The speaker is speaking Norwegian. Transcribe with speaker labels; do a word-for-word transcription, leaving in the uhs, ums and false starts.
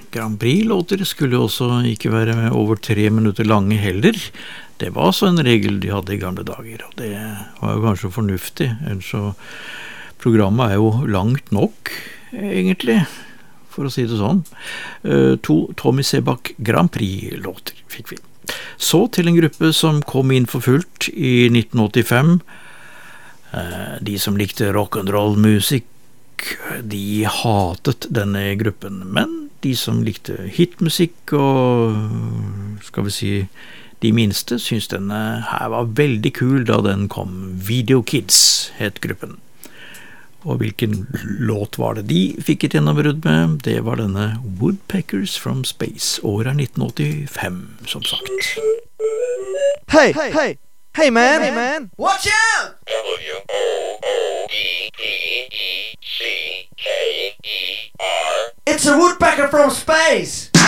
Speaker 1: Grand Prix-låter skulle også ikke være over tre minutter lange heller. Det var så en regel de hadde i gamle dager, og det var jo kanskje fornuftig, ellers så programmet er jo langt nok, egentlig, for å si det sånn. Uh, to Tommy Sebak Grand Prix-låter fikk vi. Så til en gruppe som kom inn for fullt i nitten åttifem. Uh, de som likte rock'n'roll-musikk, de hatet denne gruppen, men de som likte hitmusikk og, skal vi si, de minste synes denne her var veldig kul da den kom. Video Kids het gruppen. Og hvilken låt var det de fikk et gjennombrudd med? Det var denne Woodpeckers from Space. Året er nitten åttifem, som sagt.
Speaker 2: Hey, hey, hey, hey man, hey man,
Speaker 3: Watch out!
Speaker 4: W O O D P E C K E R
Speaker 3: It's a woodpecker from space!